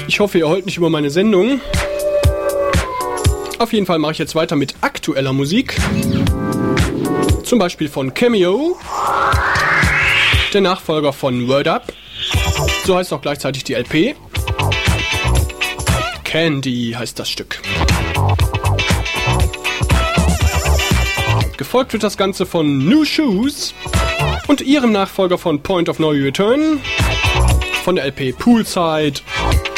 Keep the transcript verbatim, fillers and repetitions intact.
Ich hoffe, ihr heult nicht über meine Sendung. Auf jeden Fall mache ich jetzt weiter mit aktueller Musik. Zum Beispiel von Cameo, der Nachfolger von Word Up. So heißt auch gleichzeitig die L P. Candy heißt das Stück. Gefolgt wird das Ganze von New Shoes und ihrem Nachfolger von Point of No Return von der L P Poolside.